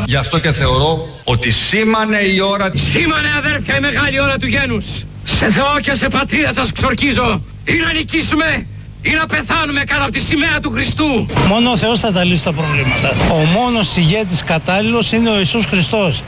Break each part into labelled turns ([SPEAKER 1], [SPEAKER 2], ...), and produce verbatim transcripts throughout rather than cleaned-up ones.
[SPEAKER 1] Γι' αυτό και θεωρώ ότι σήμανε η ώρα...
[SPEAKER 2] Σήμανε, αδέρφια, η μεγάλη ώρα του γένους. Σε Θεό και σε πατρίδα σας ξορκίζω. Ή να νικήσουμε ή να πεθάνουμε κάτω από τη σημαία του Χριστού.
[SPEAKER 3] Μόνο ο Θεός θα τα λύσει τα προβλήματα. Ο μόνος ηγέτης κατάλληλος είναι ο Ιησούς Χριστός.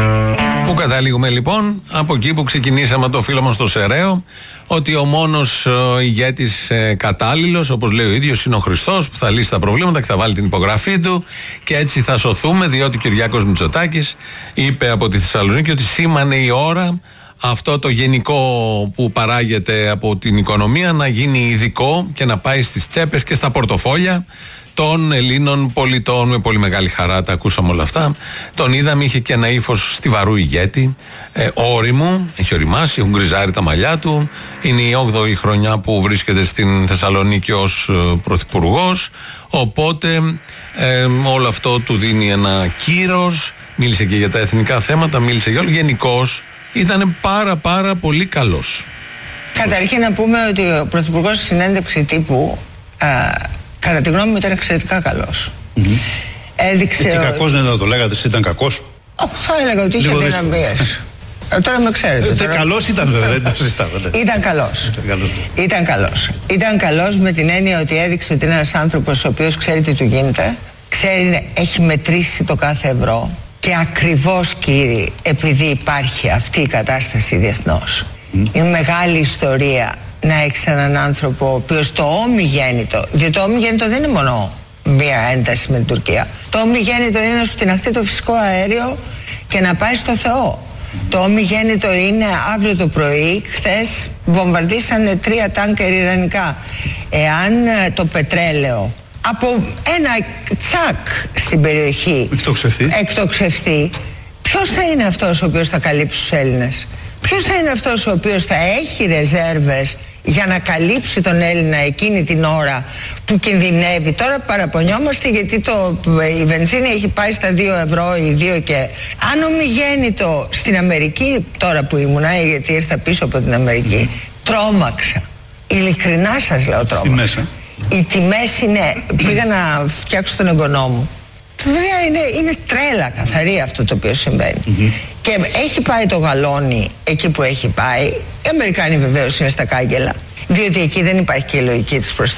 [SPEAKER 4] Πού καταλήγουμε λοιπόν? Από εκεί που ξεκινήσαμε το φίλο μας στο Σεραίο, ότι ο μόνος ο ηγέτης ε, κατάλληλος, όπως λέει ο ίδιος, είναι ο Χριστός, που θα λύσει τα προβλήματα και θα βάλει την υπογραφή του και έτσι θα σωθούμε, διότι ο Κυριάκος Μητσοτάκης είπε από τη Θεσσαλονίκη ότι σήμανε η ώρα αυτό το γενικό που παράγεται από την οικονομία να γίνει ειδικό και να πάει στις τσέπες και στα πορτοφόλια των Ελλήνων πολιτών. Με πολύ μεγάλη χαρά τα ακούσαμε όλα αυτά. Τον είδαμε, είχε και ένα ύφος στιβαρού ηγέτη, ε, όριμου, έχει οριμάσει, έχουν γκριζάρει τα μαλλιά του. Είναι η όγδοη χρονιά που βρίσκεται στην Θεσσαλονίκη ως ε, πρωθυπουργός. Οπότε ε, όλο αυτό του δίνει ένα κύρος. Μίλησε και για τα εθνικά θέματα, μίλησε για όλο. Γενικώς ήταν πάρα πάρα πολύ καλός.
[SPEAKER 5] Καταρχήν να πούμε ότι ο πρωθυπουργός στη συνέντευξη τύπου α, κατά τη γνώμη μου ήταν εξαιρετικά καλός. Mm-hmm. Έδειξε...
[SPEAKER 6] Τι κακός δεν θα το λέγατε, εσύ ήταν κακός?
[SPEAKER 5] Oh, θα έλεγα ότι είχε δυναμίες. ε, τώρα με ξέρετε.
[SPEAKER 6] Ε,
[SPEAKER 5] τώρα...
[SPEAKER 6] Καλός ήταν βέβαια, δεν το συζητάμε.
[SPEAKER 5] Ήταν καλός. Ήταν καλός. Ήταν καλός με την έννοια ότι έδειξε ότι είναι ένας άνθρωπος ο οποίος ξέρει τι του γίνεται, ξέρει, έχει μετρήσει το κάθε ευρώ και ακριβώς, κύριοι, επειδή υπάρχει αυτή η κατάσταση διεθνώς. Mm. Είναι μεγάλη ιστορία να έχεις έναν άνθρωπο ο οποίος το ομιγέννητο, διότι το ομιγέννητο δεν είναι μόνο μία ένταση με την Τουρκία. Το ομιγέννητο είναι να σου τιναχθεί το φυσικό αέριο και να πάει στο Θεό. Mm. Το ομιγέννητο είναι αύριο το πρωί, χθες βομβαρδίσανε τρία τάνκερ ιρανικά. Εάν το πετρέλαιο από ένα τσακ στην περιοχή
[SPEAKER 6] εκτοξευθεί,
[SPEAKER 5] εκτοξευθεί, ποιος θα είναι αυτός ο οποίος θα καλύψει τους Έλληνες? Ποιος θα είναι αυτός ο οποίος θα έχει ρεζέρβες για να καλύψει τον Έλληνα εκείνη την ώρα που κινδυνεύει? Τώρα παραπονιόμαστε γιατί το, η βενζίνη έχει πάει στα δύο ευρώ ή δύο και... Αν ομιγέννητο στην Αμερική, τώρα που ήμουνα, γιατί ήρθα πίσω από την Αμερική, τρόμαξα. Ειλικρινά σας λέω, τρόμαξα. Οι τιμές είναι, πήγα να φτιάξω τον εγγονό μου. Βέβαια είναι, είναι τρέλα καθαρή αυτό το οποίο συμβαίνει. Mm-hmm. Και έχει πάει το γαλόνι εκεί που έχει πάει. Οι Αμερικάνοι βεβαίως είναι στα κάγκελα, διότι εκεί δεν υπάρχει και η λογική της προστασίας.